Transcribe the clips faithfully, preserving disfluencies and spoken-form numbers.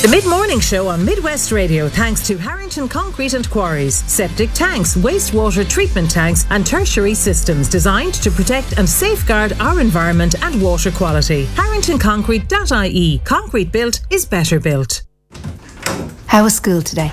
The Mid-Morning Show on Midwest Radio, thanks to Harrington Concrete and Quarries, septic tanks, wastewater treatment tanks and tertiary systems designed to protect and safeguard our environment and water quality. harrington concrete dot I E. Concrete built is better built. How was school today?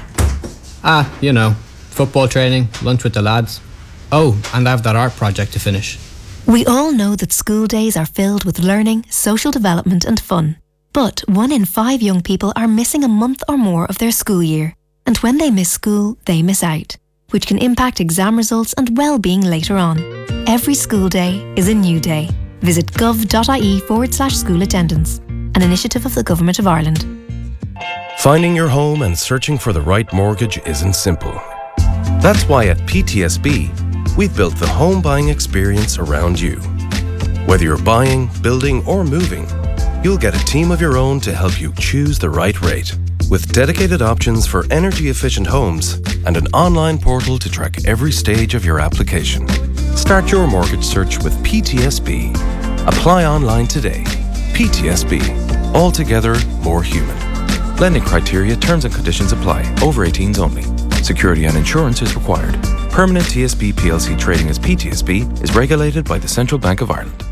Ah, you know, football training, lunch with the lads. Oh, and I have that art project to finish. We all know that school days are filled with learning, social development and fun. But one in five young people are missing a month or more of their school year. And when they miss school, they miss out, which can impact exam results and well-being later on. Every school day is a new day. Visit gov.ie forward slash school attendance, an initiative of the Government of Ireland. Finding your home and searching for the right mortgage isn't simple. That's why at P T S B, we've built the home buying experience around you. Whether you're buying, building or moving, you'll get a team of your own to help you choose the right rate. With dedicated options for energy-efficient homes and an online portal to track every stage of your application. Start your mortgage search with P T S B. Apply online today. P T S B. Altogether more human. Lending criteria, terms and conditions apply. Over eighteens only. Security and insurance is required. Permanent T S B P L C trading as P T S B is regulated by the Central Bank of Ireland.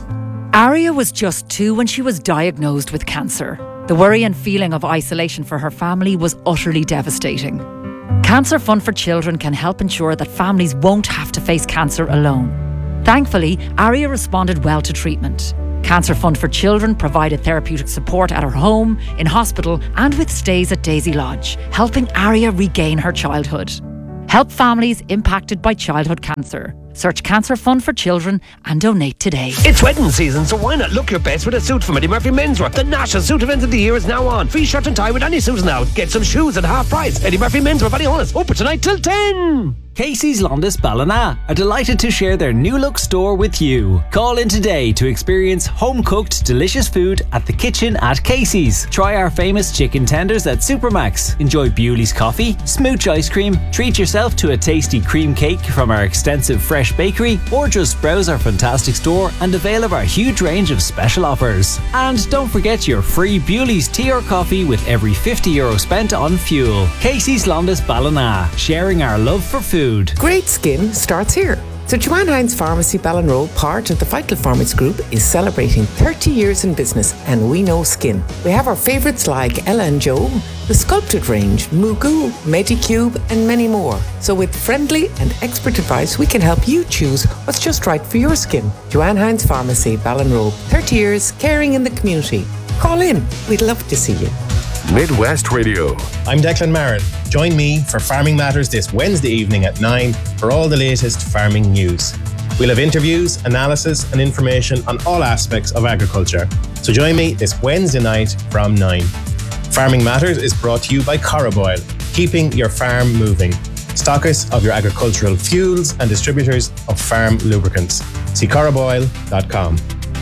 Aria was just two when she was diagnosed with cancer. The worry and feeling of isolation for her family was utterly devastating. Cancer Fund for Children can help ensure that families won't have to face cancer alone. Thankfully, Aria responded well to treatment. Cancer Fund for Children provided therapeutic support at her home, in hospital and with stays at Daisy Lodge, helping Aria regain her childhood. Help families impacted by childhood cancer. Search Cancer Fund for Children and donate today. It's wedding season, so why not look your best with a suit from Eddie Murphy Menswear? The national suit event of the year is now on. Free shirt and tie with any suit now. Get some shoes at half price. Eddie Murphy Menswear, Ballyhonus, open tonight till ten. Casey's Londis Ballina are delighted to share their new look store with you. Call in today to experience home-cooked delicious food at the kitchen at Casey's. Try our famous chicken tenders at Supermax. Enjoy Bewley's coffee, smooch ice cream, treat yourself to a tasty cream cake from our extensive fresh bakery, or just browse our fantastic store and avail of our huge range of special offers. And don't forget your free Bewley's tea or coffee with every fifty euro spent on fuel. Casey's Londis Ballina, sharing our love for food. Great skin starts here. So Joanne Hines Pharmacy Ballinrobe, part of the Vital Farmers Group, is celebrating thirty years in business, and we know skin. We have our favourites like Ella and Joe, the Sculpted range, Mugu, Medicube and many more. So with friendly and expert advice, we can help you choose what's just right for your skin. Joanne Hines Pharmacy Ballinrobe, thirty years caring in the community. Call in, we'd love to see you. Midwest Radio. I'm Declan Marin. Join me for Farming Matters this Wednesday evening at nine for all the latest farming news. We'll have interviews, analysis and information on all aspects of agriculture. So join me this Wednesday night from nine. Farming Matters is brought to you by Coroboil, keeping your farm moving. Stockists of your agricultural fuels and distributors of farm lubricants. See coroboil dot com.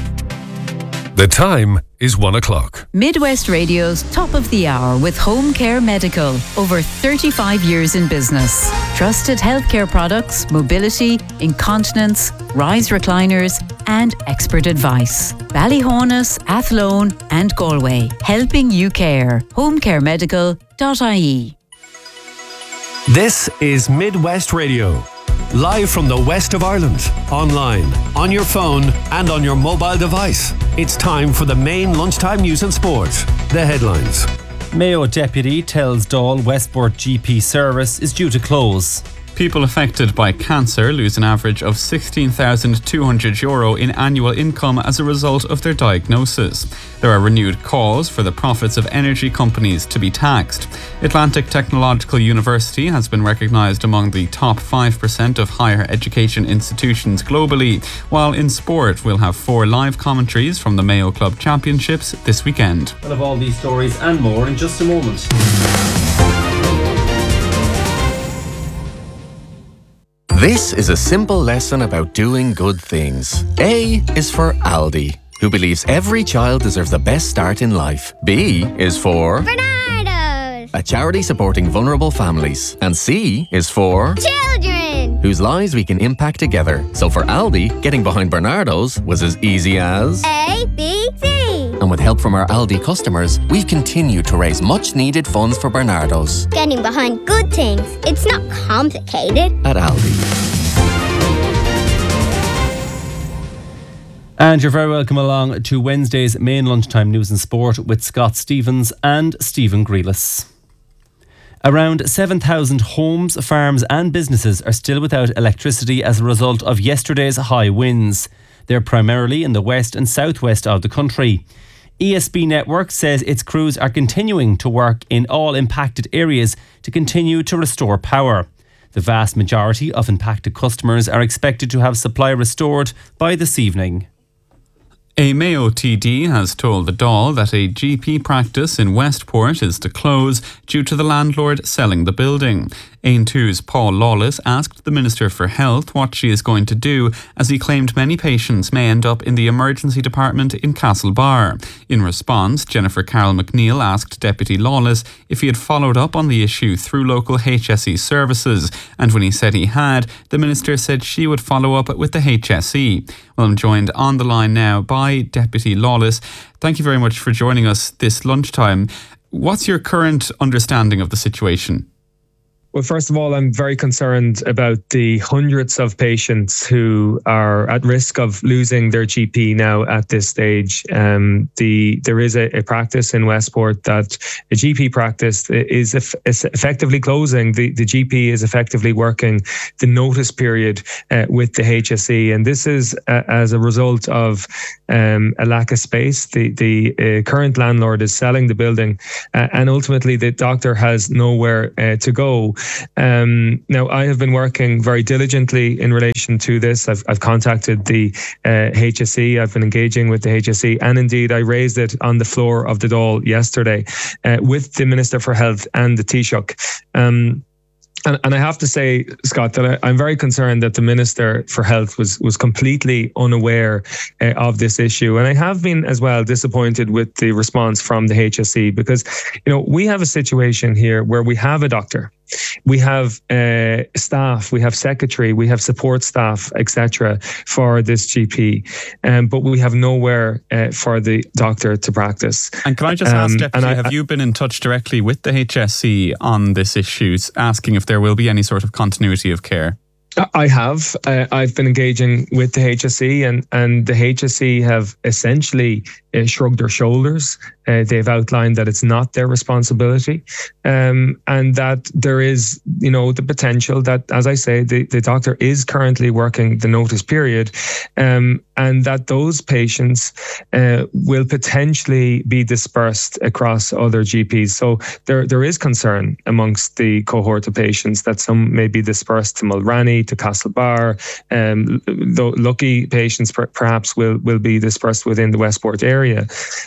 The time is one o'clock. Midwest Radio's Top of the Hour with Home Care Medical. Over thirty-five years in business. Trusted healthcare products, mobility, incontinence, rise recliners and expert advice. Ballyhonus, Athlone and Galway. Helping you care. home care medical dot I E. This is Midwest Radio. Live from the west of Ireland, online, on your phone and on your mobile device. It's time for the main lunchtime news and sport. The headlines. Mayo deputy tells Dáil Westport G P service is due to close. People affected by cancer lose an average of sixteen thousand two hundred euro in annual income as a result of their diagnosis. There are renewed calls for the profits of energy companies to be taxed. Atlantic Technological University has been recognised among the top five percent of higher education institutions globally, while in sport we'll have four live commentaries from the Mayo Club Championships this weekend. We'll have all these stories and more in just a moment. This is a simple lesson about doing good things. A is for Aldi, who believes every child deserves the best start in life. B is for Bernardo's, a charity supporting vulnerable families. And C is for children, whose lives we can impact together. So for Aldi, getting behind Bernardo's was as easy as A, B, C. And with help from our Aldi customers, we've continued to raise much needed funds for Bernardo's. Getting behind good things. It's not complicated. At Aldi. And you're very welcome along to Wednesday's main lunchtime news and sport with Scott Stevens and Stephen Grealis. Around seven thousand homes, farms and businesses are still without electricity as a result of yesterday's high winds. They're primarily in the west and southwest of the country. E S B Network says its crews are continuing to work in all impacted areas to continue to restore power. The vast majority of impacted customers are expected to have supply restored by this evening. A Mayo T D has told the Dáil that a G P practice in Westport is to close due to the landlord selling the building. Ain two's Paul Lawless asked the Minister for Health what she is going to do, as he claimed many patients may end up in the emergency department in Castlebar. In response, Jennifer Carroll McNeil asked Deputy Lawless if he had followed up on the issue through local H S E services, and when he said he had, the Minister said she would follow up with the H S E. Well, I'm joined on the line now by Deputy Lawless. Thank you very much for joining us this lunchtime. What's your current understanding of the situation? Well, first of all, I'm very concerned about the hundreds of patients who are at risk of losing their G P now at this stage. Um, the there is a, a practice in Westport that a G P practice is, eff- is effectively closing. The, the G P is effectively working the notice period uh, with the H S E, and this is uh, as a result of um, a lack of space. The the uh, current landlord is selling the building, uh, and ultimately the doctor has nowhere uh, to go. Um, now, I have been working very diligently in relation to this. I've, I've contacted the uh, H S E. I've been engaging with the H S E, and indeed I raised it on the floor of the Dáil yesterday uh, with the Minister for Health and the Taoiseach. Um, And, and I have to say, Scott, that I, I'm very concerned that the Minister for Health was was completely unaware uh, of this issue. And I have been as well disappointed with the response from the H S E, because, you know, we have a situation here where we have a doctor, we have uh, staff, we have secretary, we have support staff, et cetera for this G P, um, but we have nowhere uh, for the doctor to practice. And can I just ask, um, Deputy, I, have you been in touch directly with the H S E on this issue, asking if there will be any sort of continuity of care? I have. Uh, I've been engaging with the H S E, and, and the H S E have essentially uh, shrugged their shoulders. Uh, they've outlined that it's not their responsibility, um, and that there is, you know, the potential that, as I say, the, the doctor is currently working the notice period, um, and that those patients uh, will potentially be dispersed across other G Ps. So there there is concern amongst the cohort of patients that some may be dispersed to Mulranny, to Castlebar. Um, lucky patients per, perhaps will will be dispersed within the Westport area,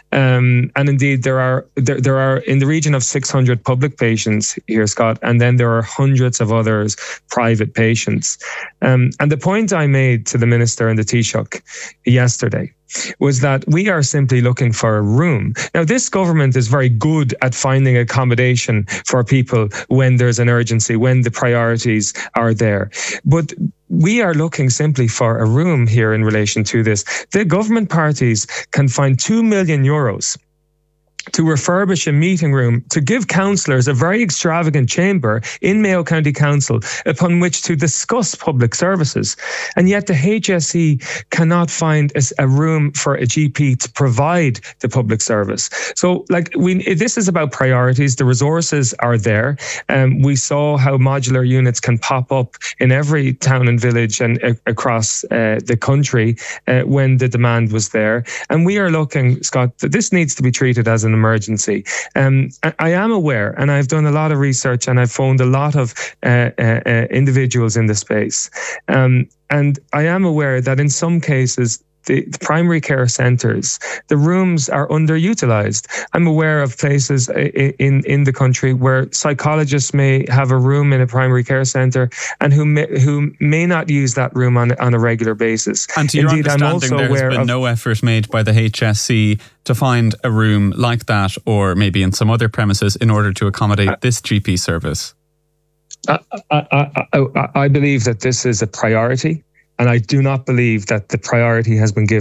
um, and indeed there are there, there are in the region of six hundred public patients here, Scott, and then there are hundreds of others private patients. Um, and the point I made to the Minister and the Taoiseach yesterday was that we are simply looking for a room. Now, this government is very good at finding accommodation for people when there's an urgency, when the priorities are there. But we are looking simply for a room here in relation to this. The government parties can find two million euros to refurbish a meeting room, to give councillors a very extravagant chamber in Mayo County Council upon which to discuss public services. And yet the H S E cannot find a, a room for a G P to provide the public service. So, like, we, this is about priorities. The resources are there. Um, we saw how modular units can pop up in every town and village and uh, across uh, the country uh, when the demand was there. And we are looking, Scott, that this needs to be treated as an emergency. Um, I am aware, and I've done a lot of research, and I've phoned a lot of uh, uh, uh, individuals in the space. Um, and I am aware that in some cases, the, the primary care centres, the rooms are underutilised. I'm aware of places in, in the country where psychologists may have a room in a primary care centre and who may, who may not use that room on, on a regular basis. And to your Indeed, I'm understanding, also there aware has been of, no effort made by the H S E to find a room like that, or maybe in some other premises, in order to accommodate uh, this G P service? I, I, I, I believe that this is a priority. And I do not believe that the priority has been given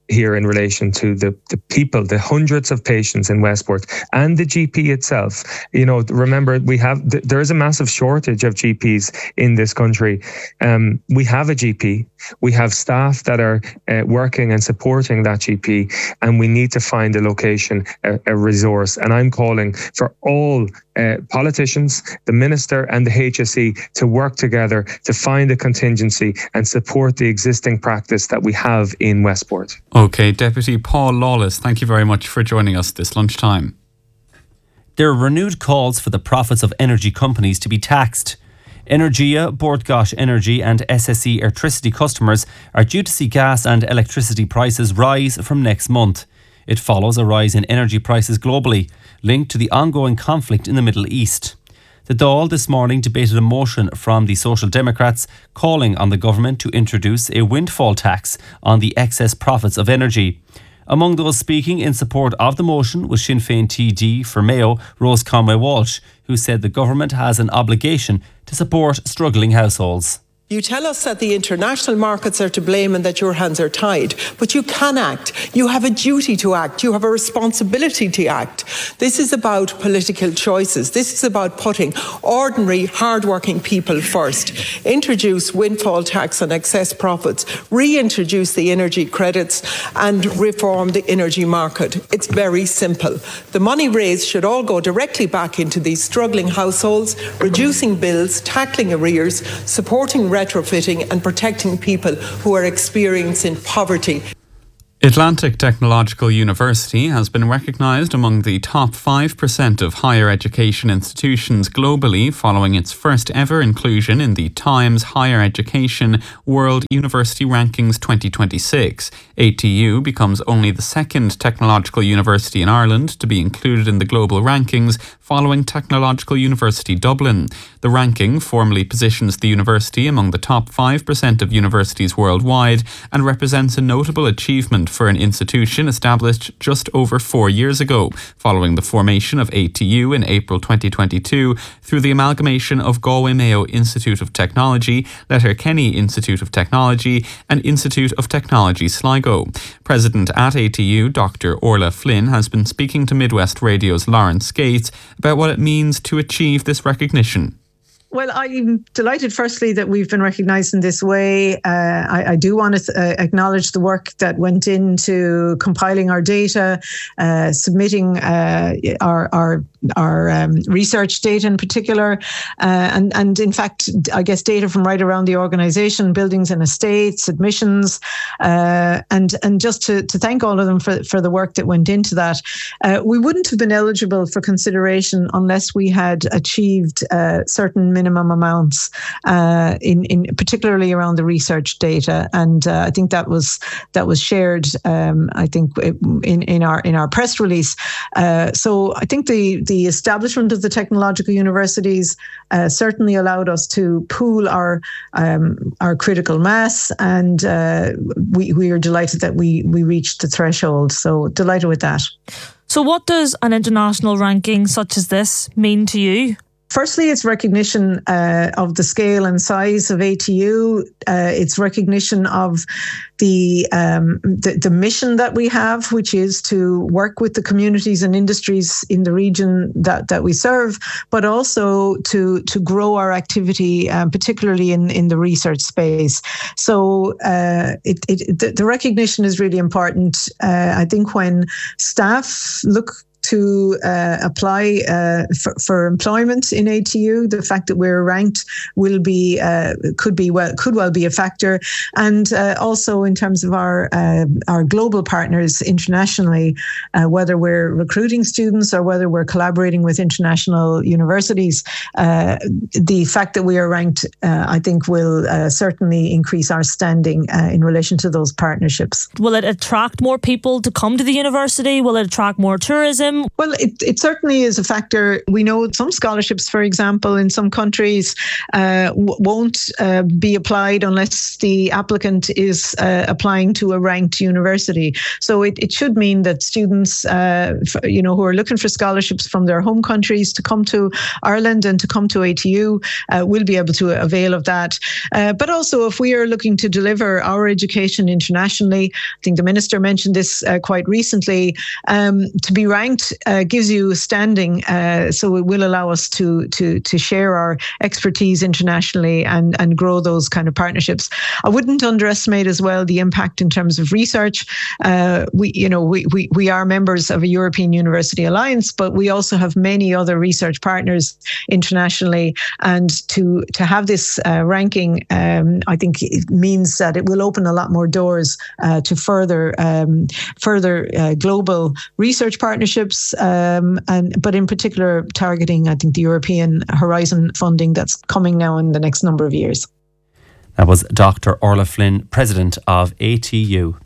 here in relation to the, the people, the hundreds of patients in Westport and the G P itself. You know, remember, we have, th- there is a massive shortage of G Ps in this country. Um, we have a G P, we have staff that are uh, working and supporting that G P, and we need to find a location, a, a resource. And I'm calling for all uh, politicians, the Minister and the H S E to work together to find a contingency and support the existing practice that we have in Westport. OK, Deputy Paul Lawless, thank you very much for joining us this lunchtime. There are renewed calls for the profits of energy companies to be taxed. Energia, Bord Gáis Energy and S S E Electricity customers are due to see gas and electricity prices rise from next month. It follows a rise in energy prices globally, linked to the ongoing conflict in the Middle East. The Dáil this morning debated a motion from the Social Democrats calling on the government to introduce a windfall tax on the excess profits of energy. Among those speaking in support of the motion was Sinn Féin T D for Mayo, Rose Conway Walsh, who said the government has an obligation to support struggling households. You tell us that the international markets are to blame and that your hands are tied, but you can act. You have a duty to act. You have a responsibility to act. This is about political choices. This is about putting ordinary, hard-working people first. Introduce windfall tax on excess profits, reintroduce the energy credits and reform the energy market. It's very simple. The money raised should all go directly back into these struggling households, reducing bills, tackling arrears, supporting retrofitting and protecting people who are experiencing poverty. Atlantic Technological University has been recognised among the top five percent of higher education institutions globally following its first ever inclusion in the Times Higher Education World University Rankings twenty twenty-six. A T U becomes only the second technological university in Ireland to be included in the global rankings following Technological University Dublin. The ranking formally positions the university among the top five percent of universities worldwide and represents a notable achievement for an institution established just over four years ago, following the formation of A T U in April twenty twenty-two through the amalgamation of Galway Mayo Institute of Technology, Letterkenny Institute of Technology and Institute of Technology Sligo. President at A T U, Doctor Orla Flynn, has been speaking to Midwest Radio's Lauren Skates about what it means to achieve this recognition. Well, I'm delighted, firstly, that we've been recognised in this way. Uh, I, I do want to uh, acknowledge the work that went into compiling our data, uh, submitting uh, our our, our um, research data in particular, uh, and, and in fact, I guess data from right around the organisation, buildings and estates, admissions, uh, and and just to, to thank all of them for, for the work that went into that. Uh, we wouldn't have been eligible for consideration unless we had achieved uh, certain minimum amounts, uh, in, in particularly around the research data, and uh, I think that was that was shared. Um, I think in in our in our press release. Uh, so I think the the establishment of the technological universities uh, certainly allowed us to pool our um, our critical mass, and uh, we we are delighted that we we reached the threshold. So delighted with that. So what does an international ranking such as this mean to you? Firstly, it's recognition uh, of the scale and size of A T U. Uh, it's recognition of the, um, the the mission that we have, which is to work with the communities and industries in the region that, that we serve, but also to to grow our activity, um, particularly in, in the research space. So uh, it, it the, the recognition is really important. Uh, I think when staff look to uh, apply uh, for, for employment in A T U, the fact that we're ranked will be uh, could be well could well be a factor, and uh, also in terms of our uh, our global partners internationally, uh, whether we're recruiting students or whether we're collaborating with international universities, uh, the fact that we are ranked, uh, I think, will uh, certainly increase our standing uh, in relation to those partnerships. Will it attract more people to come to the university? Will it attract more tourism? Um, well, it, it certainly is a factor. We know some scholarships, for example, in some countries uh, w- won't uh, be applied unless the applicant is uh, applying to a ranked university. So it, it should mean that students, uh, f- you know, who are looking for scholarships from their home countries to come to Ireland and to come to A T U uh, will be able to avail of that. Uh, but also, if we are looking to deliver our education internationally, I think the Minister mentioned this uh, quite recently, um, to be ranked uh, gives you standing, uh, so it will allow us to to to share our expertise internationally and, and grow those kind of partnerships. I wouldn't underestimate as well the impact in terms of research. Uh, we, you know, we, we, we are members of a European University Alliance, but we also have many other research partners internationally. And to to have this uh, ranking, um, I think it means that it will open a lot more doors uh, to further um, further uh, global research partnerships, um, and but in particular targeting, I think, the European Horizon funding that's coming now in the next number of years. That was Doctor Orla Flynn, President of A T U.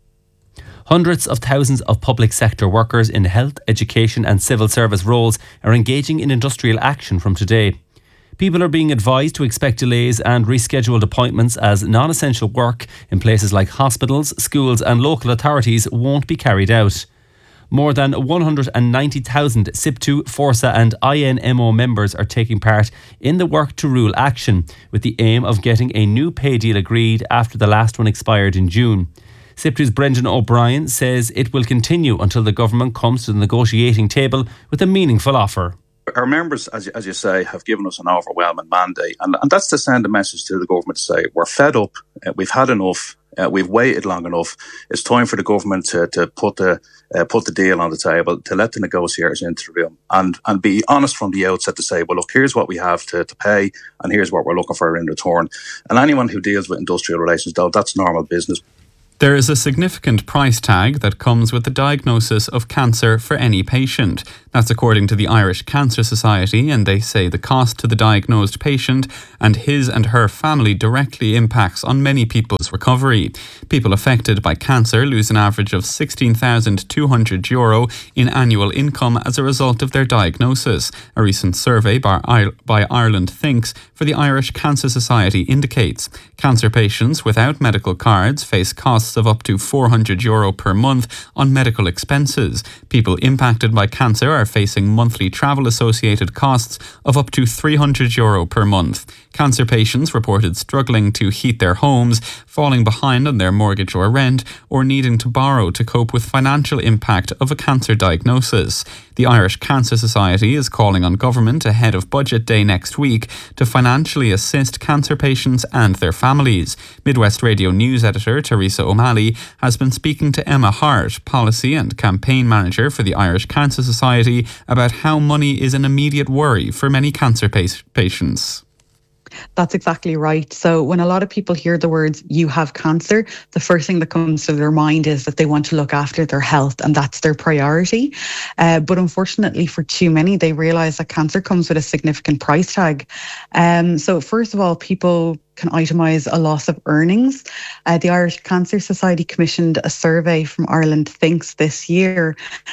Hundreds of thousands of public sector workers in health, education and civil service roles are engaging in industrial action from today. People are being advised to expect delays and rescheduled appointments as non-essential work in places like hospitals, schools and local authorities won't be carried out. More than one hundred ninety thousand SIPTU, Forsa and I N M O members are taking part in the Work to Rule action with the aim of getting a new pay deal agreed after the last one expired in June. SIPTU's Brendan O'Brien says it will continue until the government comes to the negotiating table with a meaningful offer. Our members, as you, as you say, have given us an overwhelming mandate, and, and that's to send a message to the government to say we're fed up, uh, we've had enough, uh, we've waited long enough. It's time for the government to, to put the uh, put the deal on the table, to let the negotiators into the room, and and be honest from the outset to say, well, look, here's what we have to, to pay, and here's what we're looking for in return. And anyone who deals with industrial relations, though, that's normal business. There is a significant price tag that comes with the diagnosis of cancer for any patient. That's according to the Irish Cancer Society, and they say the cost to the diagnosed patient and his and her family directly impacts on many people's recovery. People affected by cancer lose an average of sixteen thousand two hundred euro in annual income as a result of their diagnosis. A recent survey by, I- by Ireland Thinks for the Irish Cancer Society indicates cancer patients without medical cards face costs of up to four hundred euro per month on medical expenses. People impacted by cancer are facing monthly travel associated costs of up to three hundred euro per month. Cancer patients reported struggling to heat their homes, falling behind on their mortgage or rent, or needing to borrow to cope with financial impact of a cancer diagnosis. The Irish Cancer Society is calling on government ahead of Budget Day next week to financially assist cancer patients and their families. Midwest Radio News editor Teresa O'Malley has been speaking to Emma Hart, Policy and Campaign Manager for the Irish Cancer Society, about how money is an immediate worry for many cancer pa- patients. That's exactly right. So when a lot of people hear the words, you have cancer, the first thing that comes to their mind is that they want to look after their health, and that's their priority. Uh, but unfortunately for too many, they realise that cancer comes with a significant price tag. Um, so first of all, people can itemise a loss of earnings. Uh, the Irish Cancer Society commissioned a survey from Ireland Thinks this year,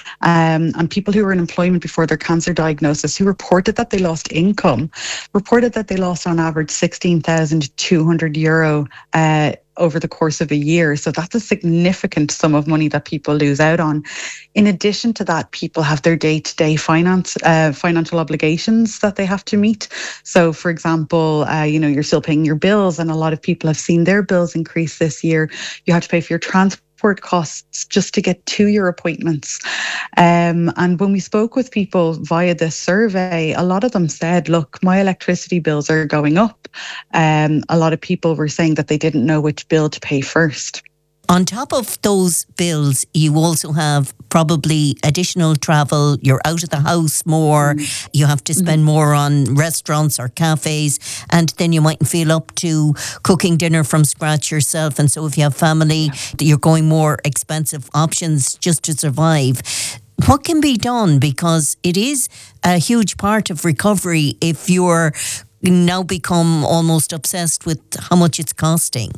um, and people who were in employment before their cancer diagnosis who reported that they lost income, reported that they lost on average sixteen thousand two hundred euro uh, over the course of a year. So that's a significant sum of money that people lose out on. In addition to that, people have their day-to-day finance, uh, financial obligations that they have to meet. So for example, uh, you know, you're still paying your bills, and a lot of people have seen their bills increase this year. You have to pay for your transport costs just to get to your appointments. Um, and when we spoke with people via this survey, a lot of them said, look, my electricity bills are going up. Um, a lot of people were saying that they didn't know which bill to pay first. On top of those bills, you also have probably additional travel. You're out of the house more. Mm. You have to spend mm. more on restaurants or cafes. And then you mightn't feel up to cooking dinner from scratch yourself. And so if you have family, you're going more expensive options just to survive. What can be done? Because it is a huge part of recovery if you're now become almost obsessed with how much it's costing.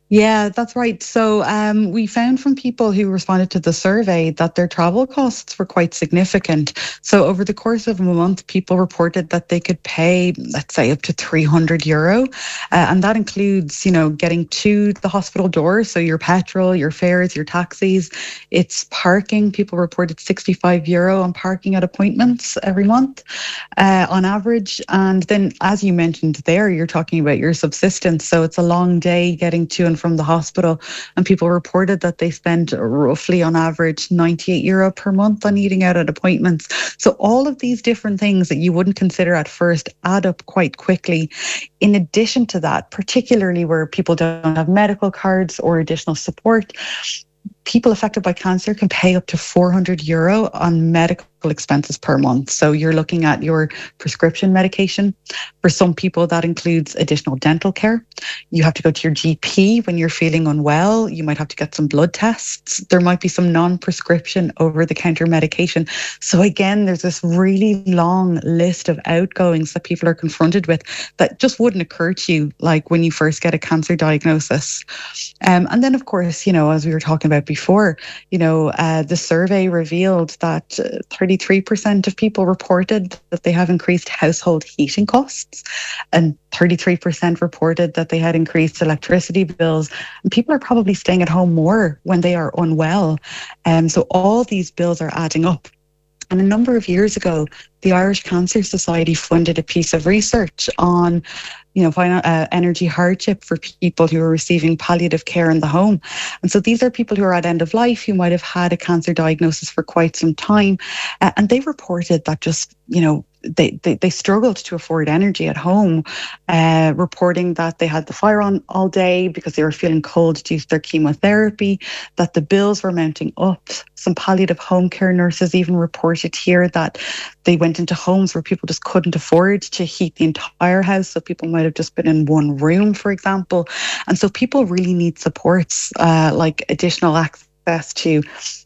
Yeah, that's right. So um, we found from people who responded to the survey that their travel costs were quite significant. So over the course of a month, people reported that they could pay, let's say, up to three hundred euro. Uh, and that includes, you know, getting to the hospital door. So your petrol, your fares, your taxis. It's parking. People reported sixty-five euro on parking at appointments every month uh, on average. And then, as you mentioned there, you're talking about your subsistence. So it's a long day getting to and from the hospital, and people reported that they spend roughly on average ninety-eight euro per month on eating out at appointments. So all of these different things that you wouldn't consider at first add up quite quickly. In addition to that, particularly where people don't have medical cards or additional support, people affected by cancer can pay up to four hundred euro on medical expenses per month. So you're looking at your prescription medication. For some people, that includes additional dental care. You have to go to your G P when you're feeling unwell. You might have to get some blood tests. There might be some non-prescription over-the-counter medication. So again, there's this really long list of outgoings that people are confronted with that just wouldn't occur to you, like when you first get a cancer diagnosis. Um, and then, of course, you know, as we were talking about before, you know, uh, the survey revealed that uh, thirty-three percent of people reported that they have increased household heating costs, and thirty-three percent reported that they had increased electricity bills. And people are probably staying at home more when they are unwell. Um, so all these bills are adding up. And a number of years ago, the Irish Cancer Society funded a piece of research on, you know, uh, energy hardship for people who are receiving palliative care in the home. And so these are people who are at end of life, who might have had a cancer diagnosis for quite some time. Uh, and they reported that just, you know, They, they they struggled to afford energy at home, uh, reporting that they had the fire on all day because they were feeling cold due to their chemotherapy, that the bills were mounting up. Some palliative home care nurses even reported here that they went into homes where people just couldn't afford to heat the entire house. So people might have just been in one room, for example. And so people really need supports uh, like additional access to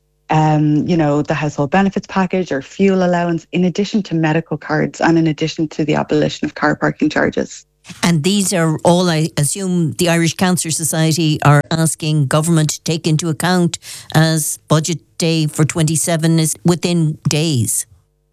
Um, you know, the household benefits package or fuel allowance, in addition to medical cards and in addition to the abolition of car parking charges. And these are all, I assume, the Irish Cancer Society are asking government to take into account as budget day for twenty-seven is within days.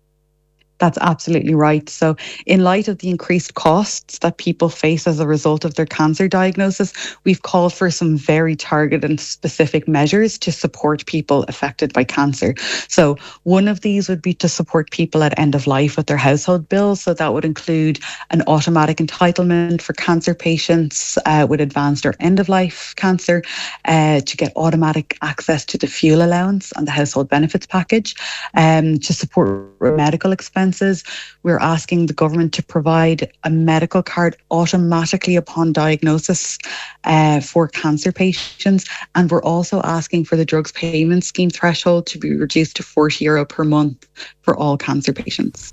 That's absolutely right. So in light of the increased costs that people face as a result of their cancer diagnosis, we've called for some very targeted and specific measures to support people affected by cancer. So one of these would be to support people at end of life with their household bills. So that would include an automatic entitlement for cancer patients uh, with advanced or end of life cancer uh, to get automatic access to the fuel allowance and the household benefits package. Um, to support medical expenses, we're asking the government to provide a medical card automatically upon diagnosis uh, for cancer patients. And we're also asking for the drugs payment scheme threshold to be reduced to forty euro per month for all cancer patients.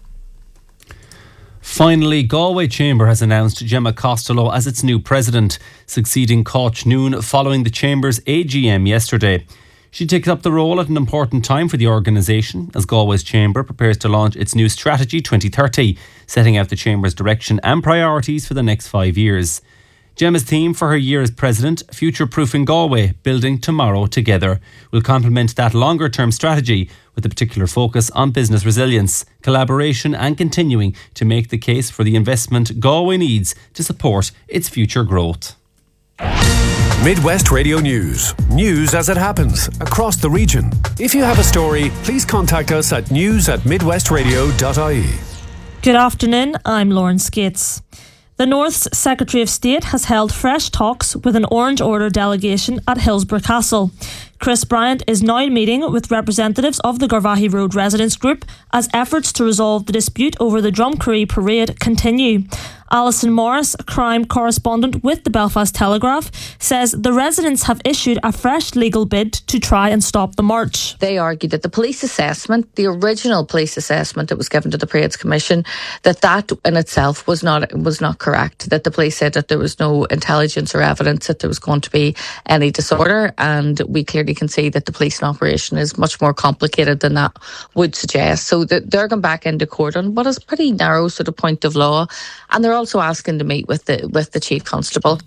Finally, Galway Chamber has announced Gemma Costello as its new president, succeeding Cáit Noon following the Chamber's A G M yesterday. She takes up the role at an important time for the organisation as Galway's Chamber prepares to launch its new Strategy twenty thirty, setting out the Chamber's direction and priorities for the next five years. Gemma's theme for her year as president, Future-Proofing Galway, Building Tomorrow Together, will complement that longer-term strategy with a particular focus on business resilience, collaboration and continuing to make the case for the investment Galway needs to support its future growth. Midwest Radio News. News as it happens across the region. If you have a story, please contact us at news at midwestradio dot I E. Good afternoon, I'm Lauren Skates. The North's Secretary of State has held fresh talks with an Orange Order delegation at Hillsborough Castle. Chris Bryant is now meeting with representatives of the Garvaghey Road Residents Group as efforts to resolve the dispute over the Drumcurry parade continue. Alison Morris, a crime correspondent with the Belfast Telegraph, says the residents have issued a fresh legal bid to try and stop the march. They argued that the police assessment, the original police assessment that was given to the Parades Commission, that that in itself was not was not correct. That the police said that there was no intelligence or evidence that there was going to be any disorder, and we clearly can see that the policing operation is much more complicated than that would suggest. So that they're going back into court on what is pretty narrow sort of point of law, and they're also asking to meet with the with the Chief Constable.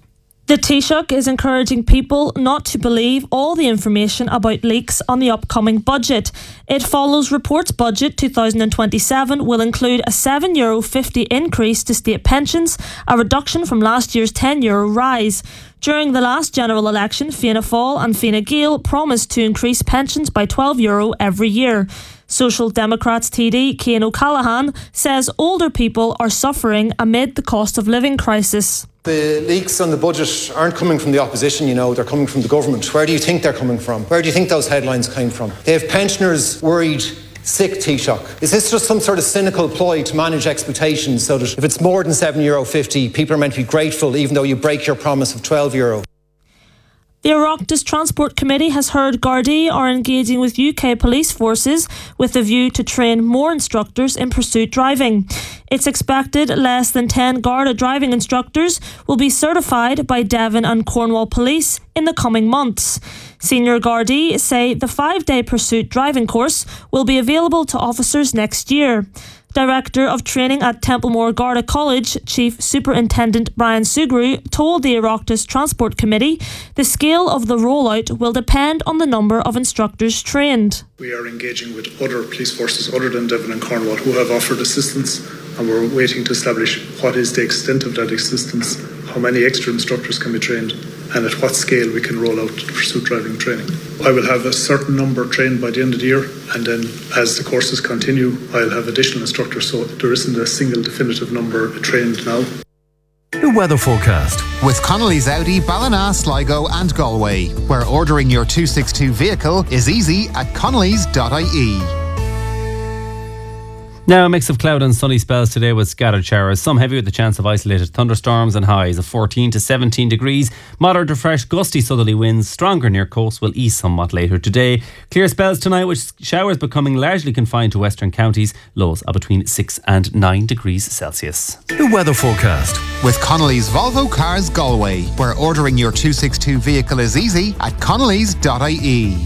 The Taoiseach is encouraging people not to believe all the information about leaks on the upcoming budget. It follows reports budget twenty twenty-seven will include a seven euro fifty increase to state pensions, a reduction from last year's ten euro rise. During the last general election, Fianna Fáil and Fine Gael promised to increase pensions by twelve euro every year. Social Democrats T D Cian O'Callaghan says older people are suffering amid the cost of living crisis. The leaks on the budget aren't coming from the opposition, you know, they're coming from the government. Where do you think they're coming from? Where do you think those headlines came from? They have pensioners worried sick, Taoiseach. Is this just some sort of cynical ploy to manage expectations so that if it's more than seven euro fifty, people are meant to be grateful even though you break your promise of twelve euro? The Oireachtas Transport Committee has heard Gardaí are engaging with U K police forces with a view to train more instructors in pursuit driving. It's expected less than ten Garda driving instructors will be certified by Devon and Cornwall Police in the coming months. Senior Gardaí say the five-day pursuit driving course will be available to officers next year. Director of Training at Templemore Garda College, Chief Superintendent Brian Sugrue, told the Oireachtas Transport Committee the scale of the rollout will depend on the number of instructors trained. We are engaging with other police forces other than Devon and Cornwall who have offered assistance, and we're waiting to establish what is the extent of that assistance, how many extra instructors can be trained, and at what scale we can roll out pursuit driving training. I will have a certain number trained by the end of the year, and then as the courses continue, I'll have additional instructors, so there isn't a single definitive number trained now. The weather forecast with Connolly's Audi, Ballina, Sligo and Galway, where ordering your two sixty-two vehicle is easy at connellys dot I E. Now a mix of cloud and sunny spells today with scattered showers, some heavy with the chance of isolated thunderstorms, and highs of fourteen to seventeen degrees. Moderate to fresh gusty southerly winds, stronger near coast, will ease somewhat later today. Clear spells tonight with showers becoming largely confined to western counties, lows are between six and nine degrees Celsius. The weather forecast with Connolly's Volvo Cars Galway, where ordering your two sixty-two vehicle is easy at connellys dot I E.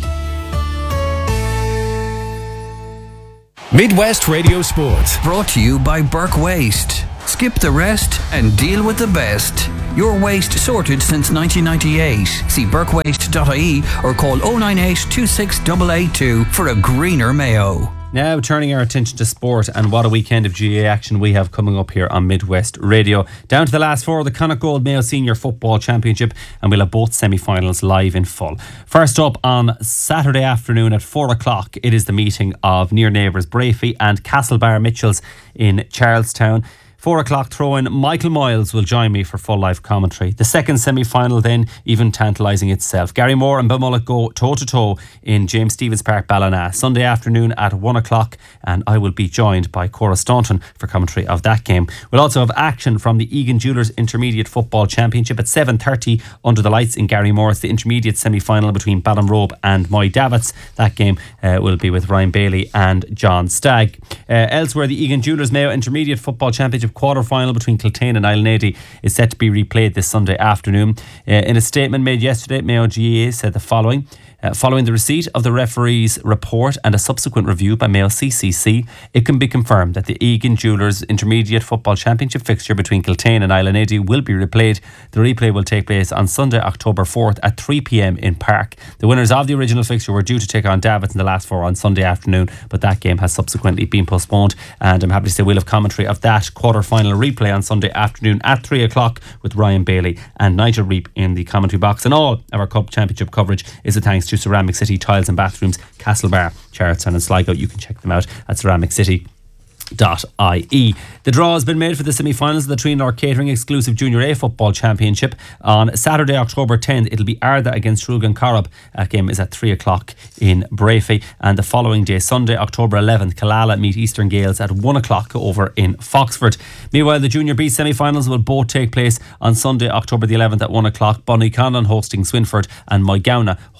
Midwest Radio Sport. Brought to you by Burke Waste. Skip the rest and deal with the best. Your waste sorted since nineteen ninety-eight. See burke waste dot I E or call oh nine eight, two six eight eight two for a greener Mayo. Now turning our attention to sport, and what a weekend of G A A action we have coming up here on Midwest Radio. Down to the last four of the Connacht Gold Mayo Senior Football Championship, and we'll have both semi-finals live in full. First up on Saturday afternoon at four o'clock, it is the meeting of near neighbours Brafey and Castlebar Mitchells in Charlestown. Four o'clock throw-in, Michael Moyles will join me for full live commentary. The second semi-final then, even tantalising itself. Gary Moore and Beaumullet go toe-to-toe in James Stephens Park, Ballina. Sunday afternoon at one o'clock, and I will be joined by Cora Staunton for commentary of that game. We'll also have action from the Egan Jewellers Intermediate Football Championship at seven thirty under the lights in Gary Moore. It's the intermediate semi-final between Ballinrobe and Moy Davits. That game uh, will be with Ryan Bailey and John Stagg. Uh, elsewhere, the Egan Jewellers Mayo Intermediate Football Championship quarter-final between Kiltane and Islandady is set to be replayed this Sunday afternoon. Uh, in a statement made yesterday, Mayo G A A said the following. Uh, following the receipt of the referee's report and a subsequent review by Mayo C C C, it can be confirmed that the Egan Jewellers Intermediate Football Championship fixture between Kiltane and Islandady will be replayed. The replay will take place on Sunday, October fourth at three p.m. in Park. The winners of the original fixture were due to take on Davits in the last four on Sunday afternoon, but that game has subsequently been postponed, and I'm happy to say we'll have commentary of that quarter-final replay on Sunday afternoon at three o'clock with Ryan Bailey and Nigel Reap in the commentary box. And all of our Cup Championship coverage is a thanks to Ceramic City Tiles and Bathrooms, Castlebar, Charlestown and Sligo. You can check them out at ceramic city dot I E. The draw has been made for the semi-finals of the Treenor Catering exclusive Junior A Football Championship. On Saturday, October tenth, it'll be Arda against Trulgan Corrib. That game is at three o'clock in Brafey. And the following day, Sunday, October eleventh, Killala meet Eastern Gales at one o'clock over in Foxford. Meanwhile, the Junior B semi-finals will both take place on Sunday, October the eleventh at one o'clock. Bonnyconlon hosting Swinford and Moygownna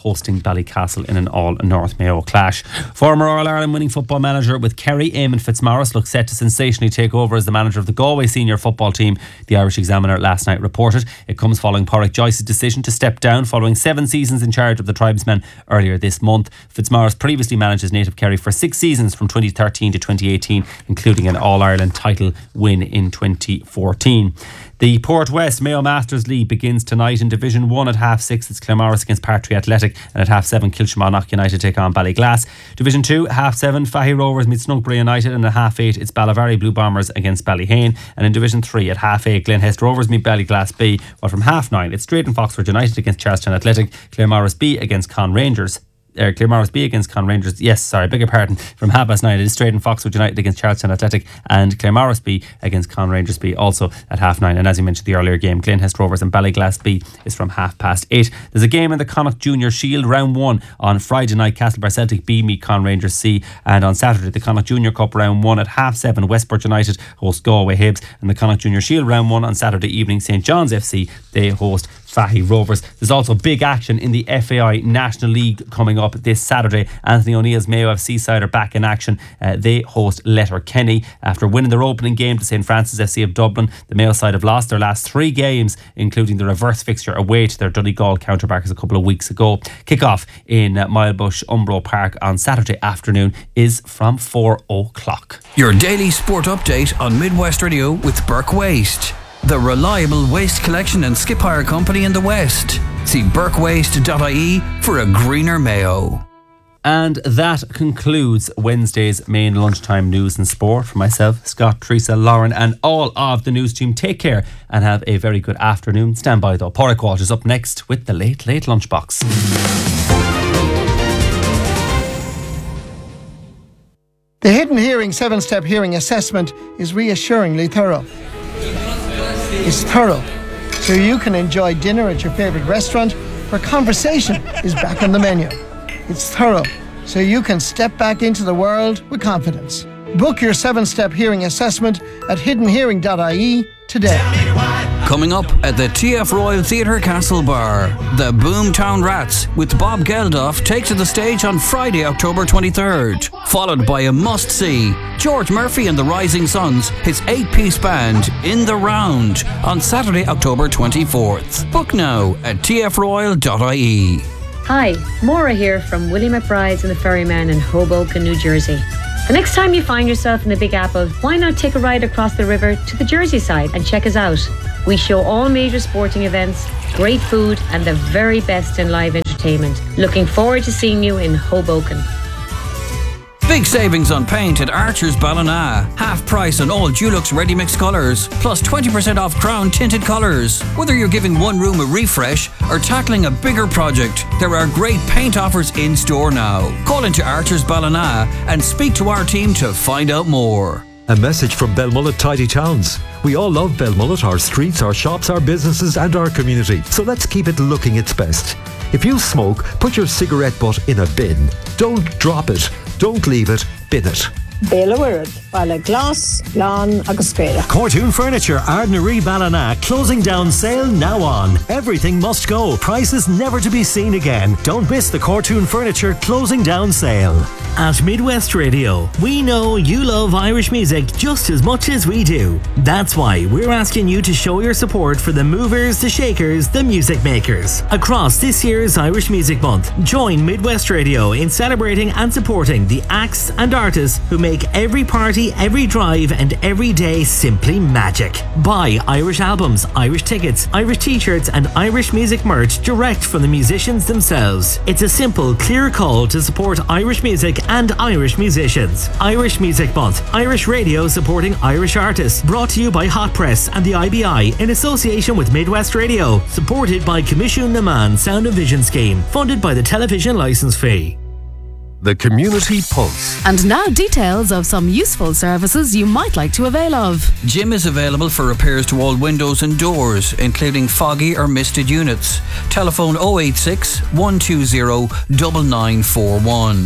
hosting Ballycastle in an all-North Mayo clash. Former All-Ireland winning football manager with Kerry, Eamon Fitzmaurice, looks set to sensationally take over as the manager of the Galway senior football team, the Irish Examiner last night reported. It comes following Pádraig Joyce's decision to step down following seven seasons in charge of the Tribesmen earlier this month. Fitzmaurice previously managed his native Kerry for six seasons from twenty thirteen to twenty eighteen, including an All-Ireland title win in twenty fourteen. The Port West Mayo Masters League begins tonight in Division one at half six. It's Claremorris against Partry Athletic, and at half seven Kilshamannock United take on Ballyglass. Division two, half seven Fahy Rovers meet Snugborough United, and at half eight it's Ballivary Blue Bombers against Ballyhane. And in Division three at half eight Glenhest Rovers meet Ballyglass B, while from half nine it's Drayton Foxford United against Charlestown Athletic, Claremorris B against Con Rangers. Uh, Claremorris B against Con Rangers. Yes, sorry, beg your pardon. From half past nine, it is Drayton Foxford United against Charlestown Athletic, and Claremorris B against Con Rangers B, also at half nine. And as you mentioned, the earlier game, Glenhest Rovers and Ballyglass B, is from half past eight. There's a game in the Connacht Junior Shield round one on Friday night. Castlebar Celtic B meet Con Rangers C, and on Saturday the Connacht Junior Cup round one at half seven Westport United host Galway Hibs, and the Connacht Junior Shield round one on Saturday evening, St John's F C they host Fahy Rovers. There's also big action in the F A I National League coming up this Saturday. Anthony O'Neill's Mayo F C side are back in action. Uh, they host Letterkenny. After winning their opening game to St Francis F C of Dublin, the Mayo side have lost their last three games, including the reverse fixture away to their Donegal counterparts a couple of weeks ago. Kick-off in uh, Milebush Umbro Park on Saturday afternoon is from four o'clock. Your daily sport update on Midwest Radio with Burke Waste, the reliable waste collection and skip hire company in the West. See burke waste dot I E for a greener Mayo. And that concludes Wednesday's main lunchtime news and sport. For myself, Scott, Teresa, Lauren and all of the news team, take care and have a very good afternoon. Stand by though. Pádraig Walsh up next with the Late Late Lunchbox. The Hidden Hearing seven-step hearing assessment is reassuringly thorough. It's thorough, so you can enjoy dinner at your favourite restaurant where conversation is back on the menu. It's thorough, so you can step back into the world with confidence. Book your seven-step hearing assessment at hidden hearing dot I E today. Coming up at the T F Royal Theatre Castlebar, the Boomtown Rats with Bob Geldof take to the stage on Friday, October twenty-third. Followed by a must-see, George Murphy and the Rising Suns, his eight-piece band, In the Round, on Saturday, October twenty-fourth. Book now at T F royal dot I E. Hi, Maura here from Willie McBride's and the Ferryman in Hoboken, New Jersey. The next time you find yourself in the Big Apple, why not take a ride across the river to the Jersey side and check us out? We show all major sporting events, great food and the very best in live entertainment. Looking forward to seeing you in Hoboken. Big savings on paint at Archer's Ballina. Half price on all Dulux Ready Mix colours, plus twenty percent off Crown tinted colours. Whether you're giving one room a refresh or tackling a bigger project, there are great paint offers in store now. Call into Archer's Ballina and speak to our team to find out more. A message from Belmullet Tidy Towns. We all love Belmullet, our streets, our shops, our businesses and our community. So let's keep it looking its best. If you smoke, put your cigarette butt in a bin. Don't drop it. Don't leave it. Bin it. Béla Wirad, Bala Glass, Lan agus Scéire. Cortoon Furniture, Ardnary Ballina. Closing down sale now on. Everything must go. Prices never to be seen again. Don't miss the Cortoon Furniture closing down sale. At Midwest Radio, we know you love Irish music just as much as we do. That's why we're asking you to show your support for the movers, the shakers, the music makers. Across this year's Irish Music Month, join Midwest Radio in celebrating and supporting the acts and artists who make every party, every drive and every day simply magic. Buy Irish albums, Irish tickets, Irish t-shirts and Irish music merch direct from the musicians themselves. It's a simple, clear call to support Irish music and Irish musicians. Irish Music Month, Irish Radio supporting Irish artists. Brought to you by Hot Press and the I B I in association with Midwest Radio. Supported by Commission Naman Sound and Vision Scheme. Funded by the television licence fee. The Community Pulse. And now details of some useful services you might like to avail of. Jim is available for repairs to all windows and doors, including foggy or misted units. Telephone oh eight six, one two zero, nine nine four one.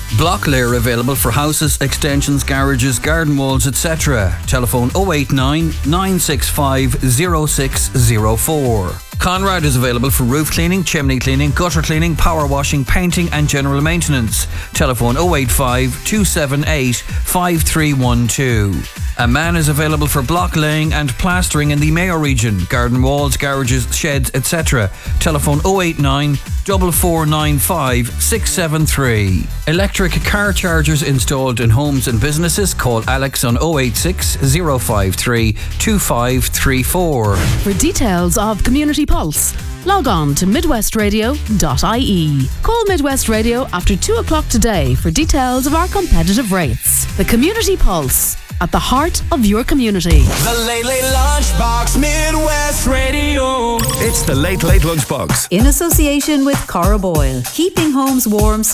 Block layer available for houses, extensions, garages, garden walls, et cetera. Telephone oh eight nine, nine six five, oh six oh four. Conrad is available for roof cleaning, chimney cleaning, gutter cleaning, power washing, painting and general maintenance. Telephone oh eight five, two seven eight, five three one two. A man is available for block laying and plastering in the Mayo region, garden walls, garages, sheds, et cetera. Telephone oh eight nine, four four nine five, six seven three. Electric car chargers installed in homes and businesses. Call Alex on oh eight six, oh five three, two five three four. For details of Community Pulse, log on to midwest radio dot I E. Call Midwest Radio after two o'clock today for details of our competitive rates. The Community Pulse, at the heart of your community. The Late Late Lunchbox, Midwest Radio. It's the Late Late Lunchbox. In association with Cora Boyle, keeping homes warm